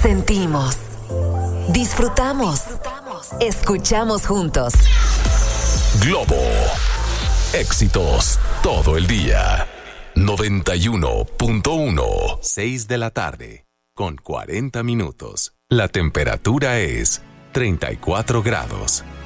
Sentimos, disfrutamos, escuchamos juntos. Globo. Éxitos todo el día. 91.1. 6 de la tarde, con 40 minutos. La temperatura es 34 grados.